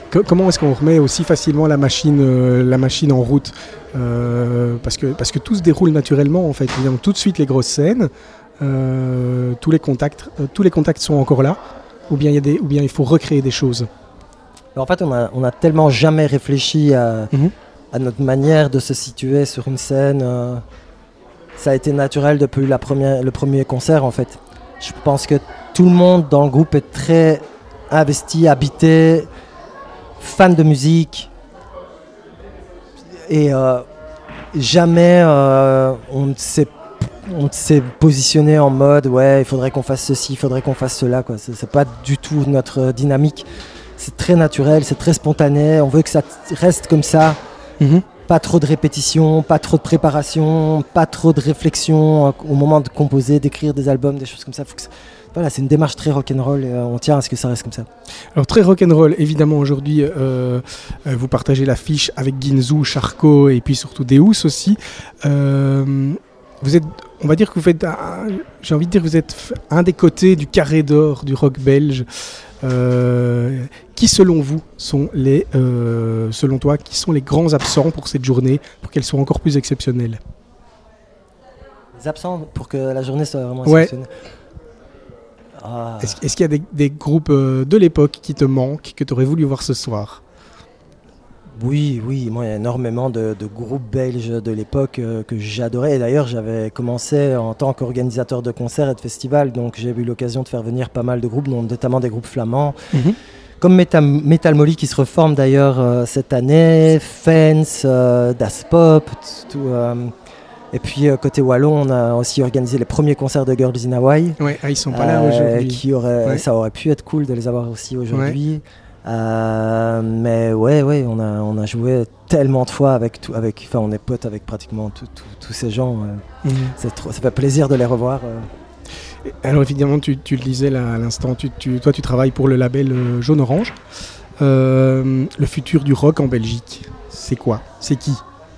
Comment est-ce qu'on remet aussi facilement la machine en route, parce que tout se déroule naturellement en fait. Évidemment, tout de suite les grosses scènes, tous les contacts sont encore là, ou bien il faut recréer des choses. En fait, on a tellement jamais réfléchi à notre manière de se situer sur une scène. Ça a été naturel depuis le premier concert en fait. Je pense que tout le monde dans le groupe est très investi, habité, fan de musique. Et jamais on s'est positionné en mode ouais, il faudrait qu'on fasse ceci, il faudrait qu'on fasse cela, quoi. C'est pas du tout notre dynamique. C'est très naturel, c'est très spontané. On veut que ça reste comme ça. Pas trop de répétition, pas trop de préparation, pas trop de réflexion au moment de composer, d'écrire des albums, des choses comme ça. Voilà, c'est une démarche très rock'n'roll et on tient à ce que ça reste comme ça. Alors très rock'n'roll, évidemment aujourd'hui vous partagez l'affiche avec Ginzu, Charcot et puis surtout Deus aussi. Vous êtes, on va dire que vous faites, j'ai envie de dire que vous êtes un des côtés du carré d'or du rock belge. Qui selon vous sont selon toi, qui sont les grands absents pour cette journée, pour qu'elle soit encore plus exceptionnelle? Les absents pour que la journée soit vraiment exceptionnelle. Est-ce qu'il y a des groupes de l'époque qui te manquent, que tu aurais voulu voir ce soir? Oui, moi il y a énormément de groupes belges de l'époque que j'adorais. Et d'ailleurs j'avais commencé en tant qu'organisateur de concerts et de festivals, donc j'ai eu l'occasion de faire venir pas mal de groupes, notamment des groupes flamands, comme Metal Molly qui se reforme d'ailleurs cette année, Fence, Das Pop, et puis côté wallon on a aussi organisé les premiers concerts de Girls in Hawaii. Ouais, ils sont pas là aujourd'hui. Ça aurait pu être cool de les avoir aussi aujourd'hui. Ouais. Mais ouais, on a joué tellement de fois on est potes avec pratiquement tous ces gens. Ça fait plaisir de les revoir. Alors évidemment, tu le disais là, à l'instant, toi tu travailles pour le label Jaune Orange. Le futur du rock en Belgique, c'est quoi? C'est qui?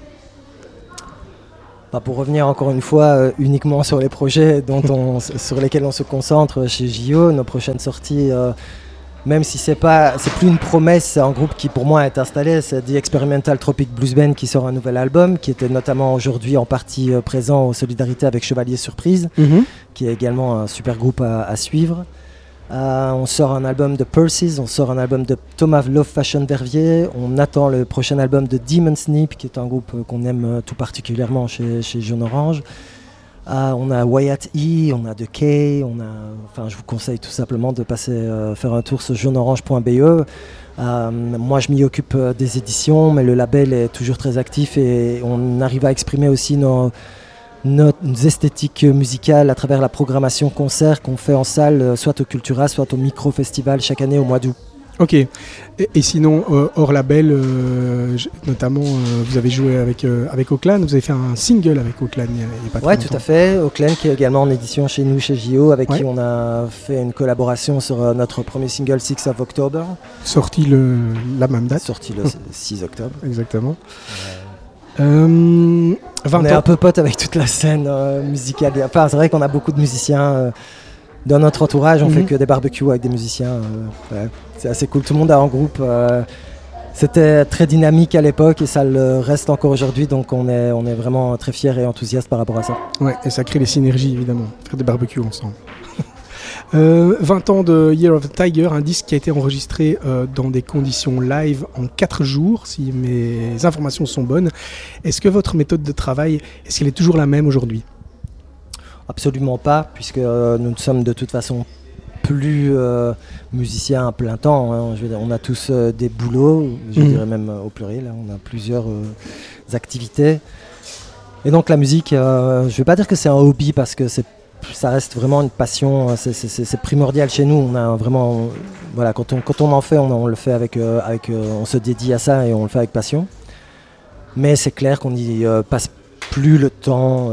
Pour revenir encore une fois uniquement sur les projets sur lesquels on se concentre chez JO, nos prochaines sorties. Même si c'est plus une promesse, c'est un groupe qui pour moi est installé, c'est The Experimental Tropic Blues Band qui sort un nouvel album, qui était notamment aujourd'hui en partie présent aux Solidarités avec Chevalier Surprise, qui est également un super groupe à suivre. On sort un album de Percy's, on sort un album de Thomas Love Fashion Verviers, on attend le prochain album de Demon Sneap, qui est un groupe qu'on aime tout particulièrement chez Jaune Orange. On a Wyatt E, on a The Kay, je vous conseille tout simplement de passer faire un tour sur jauneorange.be. Moi je m'y occupe des éditions, mais le label est toujours très actif et on arrive à exprimer aussi nos esthétiques musicales à travers la programmation concert qu'on fait en salle, soit au Cultura, soit au Micro Festival chaque année au mois d'août. Ok, et sinon hors label, notamment vous avez joué avec Auckland, vous avez fait un single avec Auckland il y a pas très longtemps. Tout à fait, Auckland qui est également en édition chez nous, chez JO, avec qui on a fait une collaboration sur notre premier single 6 of October. Sorti la même date. Sorti le 6 octobre. Exactement. On est un peu potes avec toute la scène musicale, c'est vrai qu'on a beaucoup de musiciens dans notre entourage, on fait que des barbecues avec des musiciens, c'est assez cool, tout le monde est en groupe, c'était très dynamique à l'époque et ça le reste encore aujourd'hui, donc on est vraiment très fiers et enthousiastes par rapport à ça. Ouais, et ça crée des synergies évidemment, faire des barbecues ensemble. 20 ans de Year of the Tiger, un disque qui a été enregistré dans des conditions live en 4 jours, si mes informations sont bonnes. Est-ce que votre méthode de travail, est-ce qu'elle est toujours la même aujourd'hui ? Absolument pas, puisque nous ne sommes de toute façon plus musiciens à plein temps. Hein. Je veux dire, on a tous des boulots, je dirais même au pluriel, hein. On a plusieurs activités. Et donc la musique, je ne vais pas dire que c'est un hobby, parce que ça reste vraiment une passion, c'est primordial chez nous. On a vraiment, voilà, quand on en fait, on le fait on se dédie à ça et on le fait avec passion. Mais c'est clair qu'on y passe plus le temps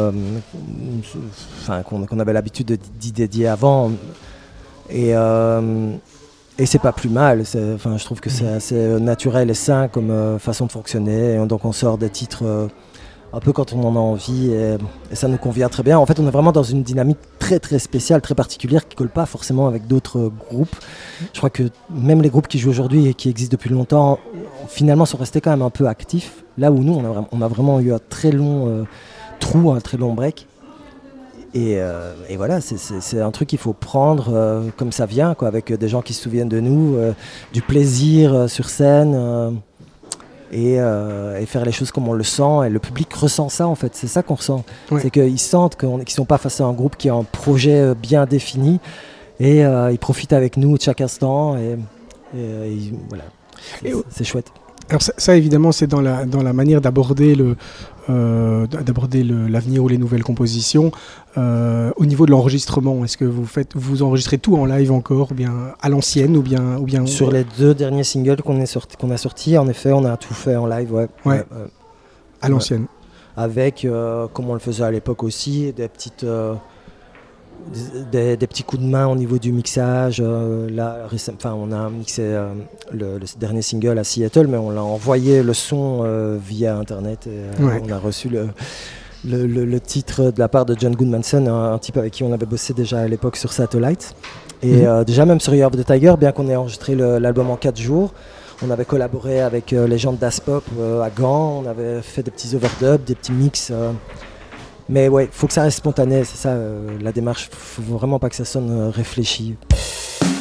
qu'on avait l'habitude d'y dédier avant, et c'est pas plus mal. Je trouve que c'est assez naturel et sain comme façon de fonctionner, et donc on sort des titres un peu quand on en a envie et ça nous convient très bien. En fait, on est vraiment dans une dynamique très très spéciale, très particulière qui ne colle pas forcément avec d'autres groupes. Je crois que même les groupes qui jouent aujourd'hui et qui existent depuis longtemps, finalement sont restés quand même un peu actifs. Là où nous, on a vraiment eu un très long trou, un très long break. Et voilà, c'est un truc qu'il faut prendre comme ça vient, quoi, avec des gens qui se souviennent de nous, du plaisir sur scène. Et faire les choses comme on le sent, et le public ressent ça en fait, c'est ça qu'on ressent, c'est qu'ils sentent qu'ils ne sont pas face à un groupe qui a un projet bien défini et ils profitent avec nous de chaque instant et voilà, c'est chouette. Alors ça évidemment c'est dans la manière d'aborder l'avenir ou les nouvelles compositions. Au niveau de l'enregistrement, est-ce que vous enregistrez tout en live encore, ou bien à l'ancienne, ou bien sur les 2 derniers singles qu'on a sortis, en effet, on a tout fait en live, à l'ancienne. Avec, comme on le faisait à l'époque aussi, des petits coups de main au niveau du mixage. On a mixé le dernier single à Seattle, mais on l'a envoyé le son via Internet. Et, on a reçu le titre de la part de John Goodmanson, un type avec qui on avait bossé déjà à l'époque sur Satellite. Et déjà même sur Year of the Tiger, bien qu'on ait enregistré l'album en 4 jours, on avait collaboré avec les gens de Das Pop à Gand, on avait fait des petits overdubs, des petits mix. Mais ouais, il faut que ça reste spontané, c'est ça la démarche, faut vraiment pas que ça sonne réfléchi.